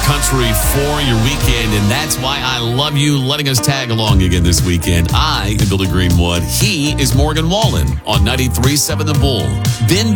country for your weekend, and that's why I love you letting us tag along again this weekend. I am Billy Greenwood. He is Morgan Wallen on 93.7 The Bull. Ben